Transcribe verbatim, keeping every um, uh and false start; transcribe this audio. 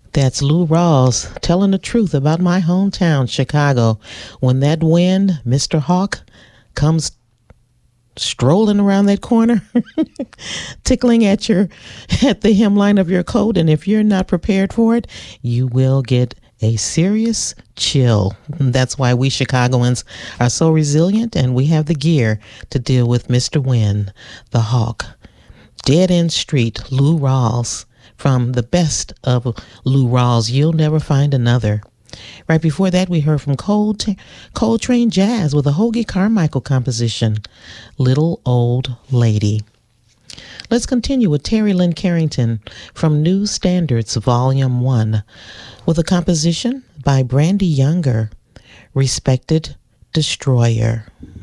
That's Lou Rawls telling the truth about my hometown, Chicago. When that wind, Mister Hawk, comes strolling around that corner, tickling at your at the hemline of your coat, and if you're not prepared for it, you will get a serious chill. That's why we Chicagoans are so resilient, and we have the gear to deal with Mister Wind, the Hawk. Dead End Street, Lou Rawls. From the best of Lou Rawls, You'll Never Find Another. Right before that, we heard from Cold Coltrane Jazz with a Hoagie Carmichael composition, Little Old Lady. Let's continue with Terry Lynn Carrington from New Standards Volume one with a composition by Brandy Younger, Respected Destroyer.